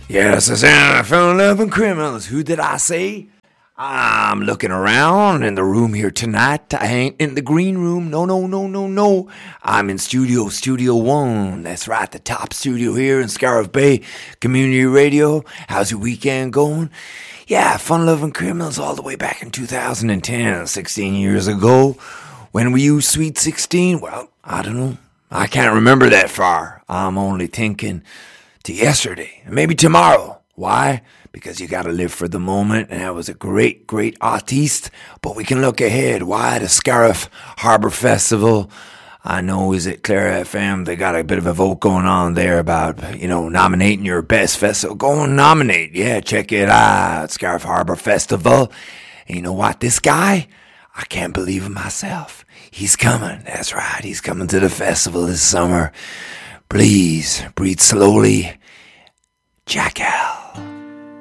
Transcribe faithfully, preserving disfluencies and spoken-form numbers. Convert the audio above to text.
Yes, I said I found loving criminals. Who did I say? I'm looking around in the room here tonight. I ain't in the green room. No, no, no, no, no. I'm in Studio, Studio One. That's right, the top studio here in Scariff Bay Community Radio. How's your weekend going? Yeah, fun-loving criminals all the way back in two thousand ten, sixteen years ago. When were you Sweet sixteen? Well, I don't know. I can't remember that far. I'm only thinking to yesterday, maybe tomorrow. Why? Because you gotta live for the moment, and that was a great, great artiste. But we can look ahead. Why? The Scariff Harbour Festival. I know, is it Clare F M? They got a bit of a vote going on there about, you know, nominating your best festival. Go and nominate. Yeah, check it out. Scariff Harbour Festival. And you know what? This guy, I can't believe it myself. He's coming. That's right. He's coming to the festival this summer. Please breathe slowly. Jackal.